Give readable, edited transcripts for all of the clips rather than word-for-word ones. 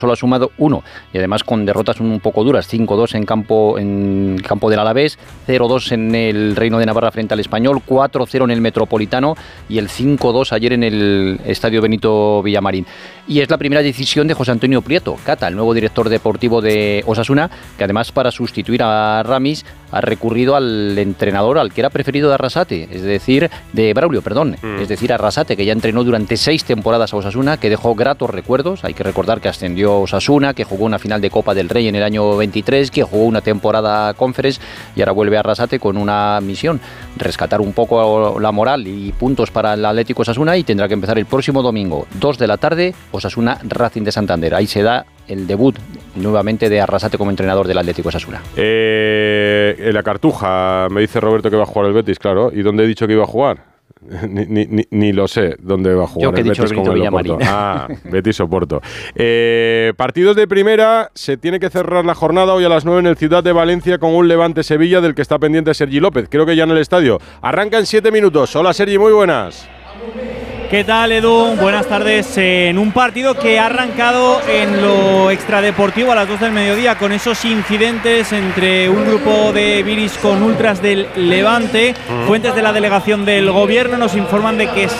solo ha sumado 1 y además con derrotas un poco duras, 5-2 en campo del Alavés, 0-2 en el Reino de Navarra frente al Español, 4-0 en el Metropolitano y el 5-2 ayer en el Estadio Benito Villamarín. Y es la primera decisión de José Antonio Prieto Cata, el nuevo director deportivo de Osasuna, que además para sustituir a Ramis ha recurrido al entrenador al que era preferido de Arrasate, es decir, de Braulio, es decir, Arrasate, que ya entrenó durante 6 temporadas a Osasuna, que dejó gratos recuerdos. Hay que recordar que ascendió Osasuna, que jugó una final de Copa del Rey en el año 23, que jugó una temporada Conference y ahora vuelve a Arrasate con una misión, rescatar un poco la moral y puntos para el Atlético Osasuna, y tendrá que empezar el próximo domingo, 2 de la tarde, Osasuna Racing de Santander. Ahí se da el debut nuevamente de Arrasate como entrenador del Atlético Osasuna. En la Cartuja me dice Roberto que va a jugar el Betis, claro. ¿Y dónde he dicho que iba a jugar? Ni lo sé dónde va a jugar. Yo que he dicho el Benito Villamarín. Betis Oporto. Partidos de primera. Se tiene que cerrar la jornada hoy a las 9 en el Ciudad de Valencia con un Levante-Sevilla del que está pendiente Sergi López. Creo que ya en el estadio. Arranca en 7 minutos. Hola Sergi, muy buenas. ¿Qué tal, Edu? Buenas tardes. En un partido que ha arrancado en lo extradeportivo a las 2 del mediodía con esos incidentes entre un grupo de viris con ultras del Levante. Fuentes de la delegación del gobierno nos informan de que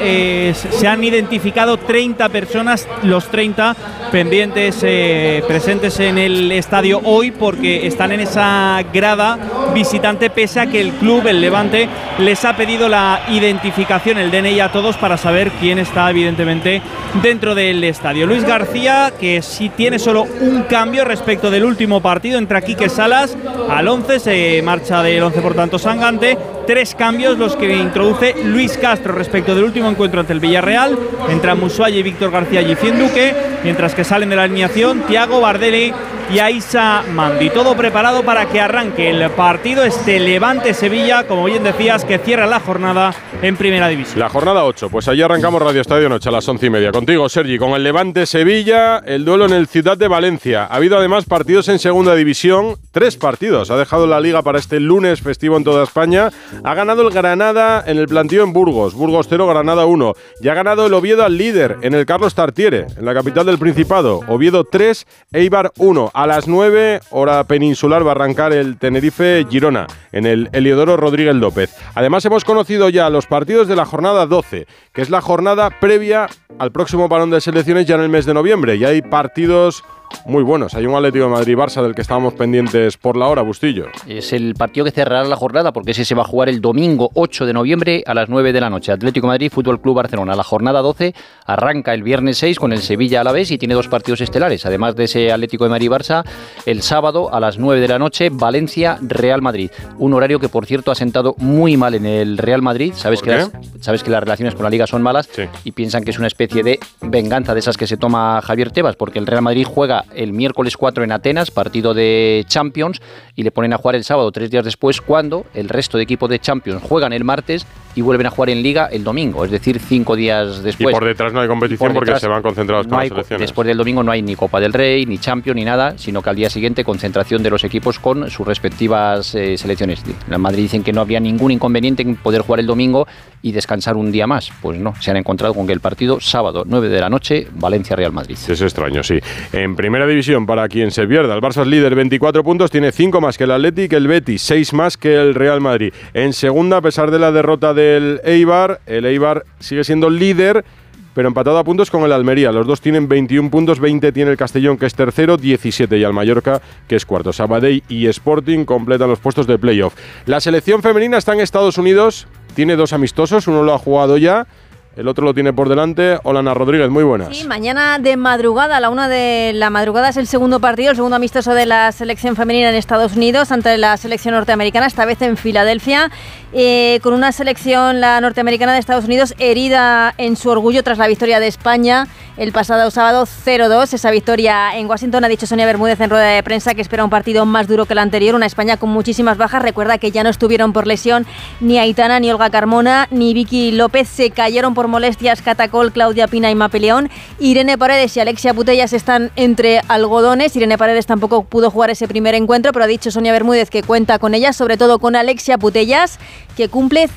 se han identificado 30 personas, los 30 pendientes presentes en el estadio hoy, porque están en esa grada visitante, pese a que el club, el Levante, les ha pedido la identificación, el DNI a todos, para saber quién está evidentemente dentro del estadio. Luis García, que sí tiene solo un cambio respecto del último partido, entra Quique Salas al 11, se marcha del 11 por tanto Sangante. 3 cambios los que introduce Luis Castro respecto del último encuentro ante el Villarreal. Entran Musuaya y Víctor García Gifien Duque, mientras que salen de la alineación Thiago Bardelli y Aissa Mandi. Todo preparado para que arranque el partido, este Levante-Sevilla, como bien decías, que cierra la jornada en Primera División. La jornada 8, pues allí arrancamos Radio Estadio Noche a las 11:30. Contigo, Sergi, con el Levante-Sevilla, el duelo en el Ciudad de Valencia. Ha habido además partidos en Segunda División, 3 partidos. Ha dejado la Liga para este lunes festivo en toda España. Ha ganado el Granada en el plantío en Burgos 0, Granada 1. Y ha ganado el Oviedo al líder en el Carlos Tartiere, en la capital del Principado. Oviedo 3, Eibar 1. A las 9, hora peninsular, va a arrancar el Tenerife-Girona en el Heliodoro Rodríguez López. Además, hemos conocido ya los partidos de la jornada 12, que es la jornada previa al próximo parón de selecciones ya en el mes de noviembre. Y hay partidos muy buenos. Hay un Atlético de Madrid-Barça del que estábamos pendientes por la hora, Bustillo. Es el partido que cerrará la jornada, porque ese se va a jugar el domingo 8 de noviembre a las 9 de la noche. Atlético de Madrid, Fútbol Club Barcelona. La jornada 12 arranca el viernes 6 con el Sevilla-Alavés y tiene 2 partidos estelares. Además de ese Atlético de Madrid-Barça, el sábado a las 9 de la noche, Valencia-Real Madrid. Un horario que, por cierto, ha sentado muy mal en el Real Madrid. Sabes que las relaciones con la Liga son malas, sí, y piensan que es una especie de venganza de esas que se toma Javier Tebas, porque el Real Madrid juega el miércoles 4 en Atenas, partido de Champions, y le ponen a jugar el sábado 3 días después, cuando el resto de equipos de Champions juegan el martes y vuelven a jugar en Liga el domingo, es decir, 5 días después. Y por detrás no hay competición porque se van concentrados con las selecciones. Después del domingo no hay ni Copa del Rey, ni Champions, ni nada, sino que al día siguiente concentración de los equipos con sus respectivas selecciones. En Madrid dicen que no habría ningún inconveniente en poder jugar el domingo y descansar un día más. Pues no, se han encontrado con que el partido sábado 9 de la noche, Valencia-Real Madrid. Es extraño, sí. En Primera División, para quien se pierda, el Barça es líder, 24 puntos, tiene 5 más que el Athletic, el Betis 6 más que el Real Madrid. En segunda, a pesar de la derrota del Eibar, el Eibar sigue siendo líder, pero empatado a puntos con el Almería. Los dos tienen 21 puntos, 20 tiene el Castellón, que es tercero, 17 y el Mallorca, que es cuarto. Sabadell y Sporting completan los puestos de playoff. La selección femenina está en Estados Unidos, tiene 2 amistosos, uno lo ha jugado ya, el otro lo tiene por delante. Hola, Ana Rodríguez, muy buenas. Sí, mañana de madrugada, a la 1 de la madrugada es el segundo partido, el segundo amistoso de la selección femenina en Estados Unidos ante la selección norteamericana, esta vez en Filadelfia, con una selección, la norteamericana de Estados Unidos, herida en su orgullo tras la victoria de España el pasado sábado 0-2. Esa victoria en Washington. Ha dicho Sonia Bermúdez en rueda de prensa que espera un partido más duro que el anterior, una España con muchísimas bajas. Recuerda que ya no estuvieron por lesión ni Aitana, ni Olga Carmona, ni Vicky López. Se cayeron por molestias Catacol, Claudia Pina y Mape León. Irene Paredes y Alexia Putellas están entre algodones. Irene Paredes tampoco pudo jugar ese primer encuentro, pero ha dicho Sonia Bermúdez que cuenta con ella, sobre todo con Alexia Putellas, que cumple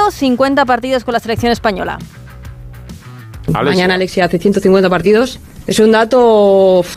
150 partidos con la selección española. Alexia. Mañana Alexia hace 150 partidos. Es un dato